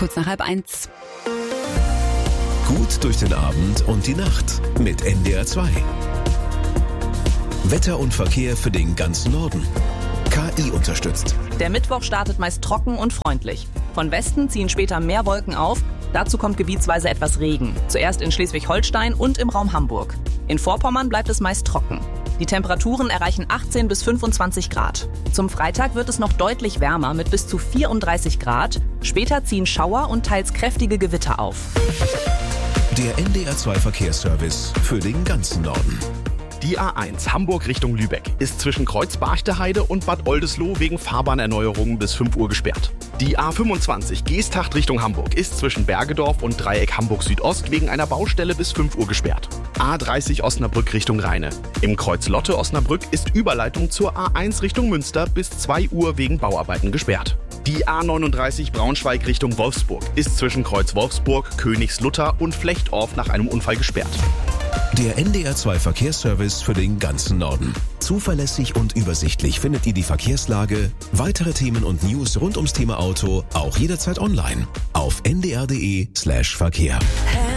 kurz nach 12:30. Gut durch den Abend und die Nacht mit NDR 2. Wetter und Verkehr für den ganzen Norden. KI unterstützt. Der Mittwoch startet meist trocken und freundlich. Von Westen ziehen später mehr Wolken auf. Dazu kommt gebietsweise etwas Regen. Zuerst in Schleswig-Holstein und im Raum Hamburg. In Vorpommern bleibt es meist trocken. Die Temperaturen erreichen 18 bis 25 Grad. Zum Freitag wird es noch deutlich wärmer mit bis zu 34 Grad. Später ziehen Schauer und teils kräftige Gewitter auf. Der NDR 2 Verkehrsservice für den ganzen Norden. Die A1 Hamburg Richtung Lübeck ist zwischen Kreuz-Barchteheide und Bad Oldesloe wegen Fahrbahnerneuerungen bis 5 Uhr gesperrt. Die A25 Geesthacht Richtung Hamburg ist zwischen Bergedorf und Dreieck Hamburg Südost wegen einer Baustelle bis 5 Uhr gesperrt. A30 Osnabrück Richtung Rheine. Im Kreuz Lotte Osnabrück ist Überleitung zur A1 Richtung Münster bis 2 Uhr wegen Bauarbeiten gesperrt. Die A39 Braunschweig Richtung Wolfsburg ist zwischen Kreuz Wolfsburg, Königslutter und Flechtorf nach einem Unfall gesperrt. Der NDR 2 Verkehrsservice für den ganzen Norden. Zuverlässig und übersichtlich findet ihr die Verkehrslage, weitere Themen und News rund ums Thema Auto auch jederzeit online auf ndr.de/Verkehr.